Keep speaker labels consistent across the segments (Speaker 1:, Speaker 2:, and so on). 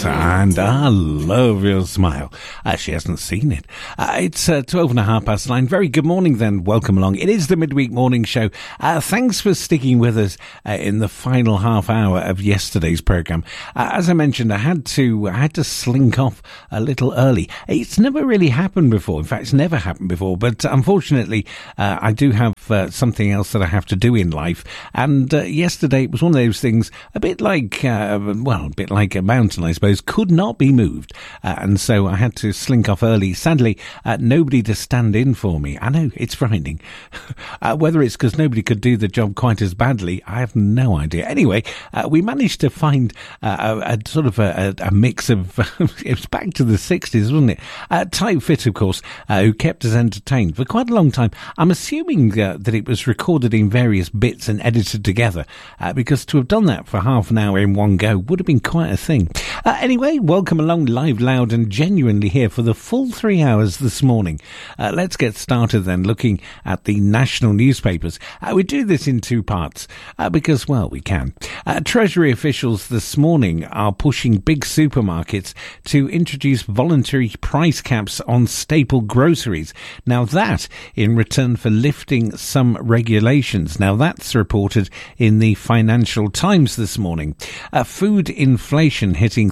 Speaker 1: and I love your smile. She hasn't seen it. It's 9:12. Very good morning then. Welcome along. It is the Midweek Morning Show. Thanks for sticking with us in the final half hour of yesterday's programme. As I mentioned, I had to slink off a little early. It's never really happened before. In fact, it's never happened before. But unfortunately, I do have something else that I have to do in life. And yesterday it was one of those things, a bit like a mountain, I suppose, could not be moved. And so I had to slink off early. Sadly, nobody to stand in for me. I know, it's frightening. Whether it's because nobody could do the job quite as badly, I have no idea. Anyway, we managed to find a sort of a mix of, it was back to the 60s, wasn't it? Tight Fit, of course, who kept us entertained for quite a long time. I'm assuming that it was recorded in various bits and edited together, because to have done that for half an hour in one go would have been quite a thing. Anyway, welcome along, live, loud and genuinely here for the full 3 hours this morning. Let's get started then, looking at the national newspapers. We do this in two parts, because, well, we can. Treasury officials this morning are pushing big supermarkets to introduce voluntary price caps on staple groceries. Now that, in return for lifting some regulations. Now that's reported in the Financial Times this morning. Food inflation hitting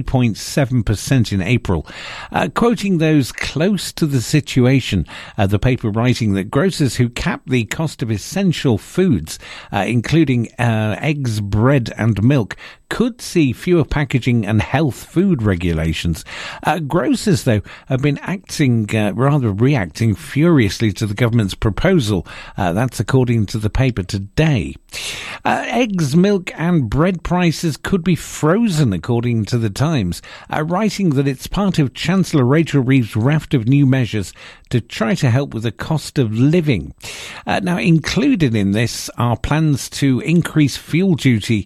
Speaker 1: 3.7% in April. Quoting those close to the situation, the paper writing that grocers who cap the cost of essential foods, including eggs, bread and milk, could see fewer packaging and health food regulations. Grocers, though, have been reacting furiously to the government's proposal. That's according to the paper today. Eggs, milk and bread prices could be frozen, according to the Times, writing that it's part of Chancellor Rachel Reeves' raft of new measures to try to help with the cost of living. Now, included in this are plans to increase fuel duty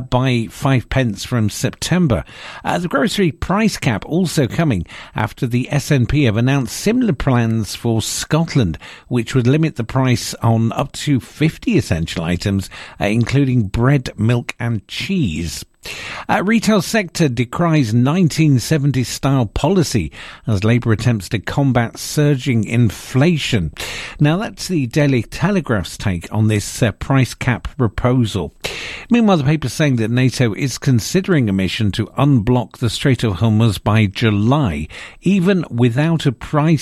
Speaker 1: by 5 pence from September. The grocery price cap also coming after the SNP have announced similar plans for Scotland, which would limit the price on up to 50 essential items, including bread, milk and cheese. Retail sector decries 1970s-style policy as Labour attempts to combat surging inflation. Now, that's the Daily Telegraph's take on this price cap proposal. Meanwhile, the paper's saying that NATO is considering a mission to unblock the Strait of Hormuz by July, even without a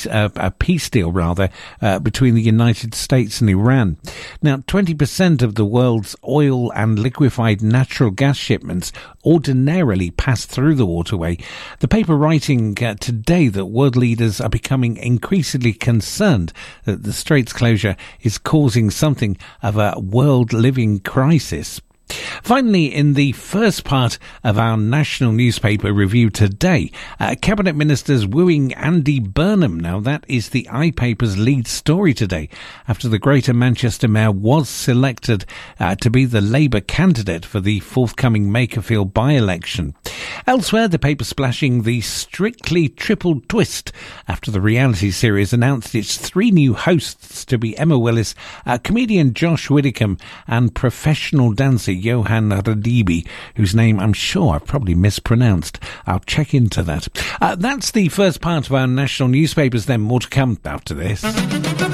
Speaker 1: peace deal, between the United States and Iran. Now, 20% of the world's oil and liquefied natural gas shipments ordinarily pass through the waterway. The paper writing today that world leaders are becoming increasingly concerned that the strait's closure is causing something of a world living crisis. Finally, in the first part of our national newspaper review today, Cabinet Ministers wooing Andy Burnham. Now, that is the iPaper's lead story today, after the Greater Manchester Mayor was selected to be the Labour candidate for the forthcoming Makerfield by-election. Elsewhere, the paper splashing the Strictly triple twist after the reality series announced its 3 new hosts to be Emma Willis, comedian Josh Widdicombe and professional dancer Johan Radibi, whose name I'm sure I've probably mispronounced. I'll check into that. That's the first part of our national newspapers, then more to come after this.